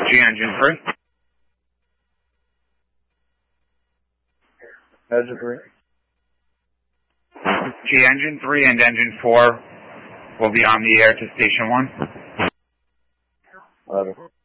G engine 3. Engine 3. G engine 3 and engine 4 will be on the air to station 1. Roger.